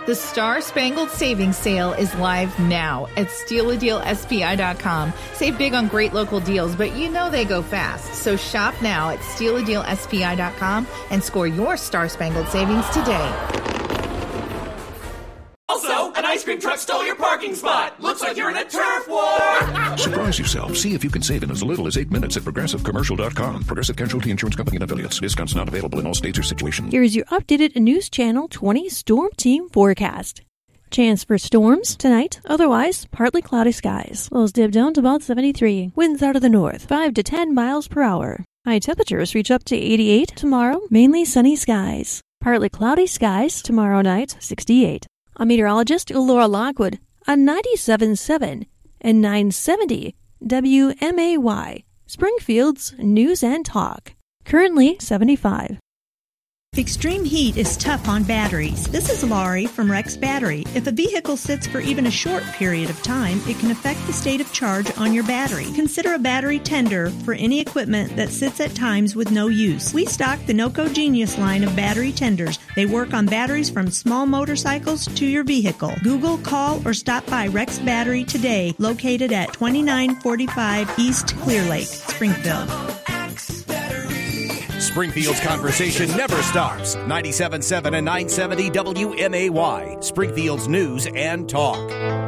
The Star Spangled Savings Sale is live now at stealadealspi.com. Save big on great local deals, but you know they go fast. So shop now at stealadealspi.com and score your Star Spangled Savings today. Also, an ice cream truck stole your parking spot. Looks like you're in a turf war. Surprise yourself. See if you can save in as little as 8 minutes at ProgressiveCommercial.com. Progressive Casualty Insurance Company and Affiliates. Discounts not available in all states or situations. Here's your updated News Channel 20 Storm Team forecast. Chance for storms tonight, otherwise partly cloudy skies. Lows dip down to about 73. Winds out of the north, 5 to 10 miles per hour. High temperatures reach up to 88 tomorrow, mainly sunny skies. Partly cloudy skies tomorrow night, 68. I'm meteorologist Laura Lockwood on 97.7 and 970 WMAY, Springfield's News and Talk. Currently 75. Extreme heat is tough on batteries. This is Laurie from Rex Battery. If a vehicle sits for even a short period of time, it can affect the state of charge on your battery. Consider a battery tender for any equipment that sits at times with no use. We stock the NOCO Genius line of battery tenders. They work on batteries from small motorcycles to your vehicle. Google, call, or stop by Rex Battery today, located at 2945 East Clear Lake, Springfield. Springfield's conversation never stops. 97.7 and 970 WMAY, Springfield's News and Talk.